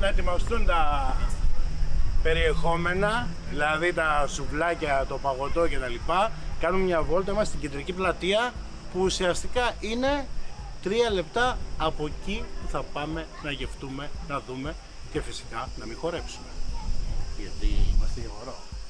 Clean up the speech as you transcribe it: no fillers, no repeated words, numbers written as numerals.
να ετοιμαστούν τα περιεχόμενα, δηλαδή τα σουβλάκια, το παγωτό κτλ. Κάνουμε μια βόλτα μας στην κεντρική πλατεία που ουσιαστικά είναι 3 λεπτά από εκεί που θα πάμε να γευτούμε, να δούμε και φυσικά να μην χορέψουμε. Γιατί είμαστε γεγορό.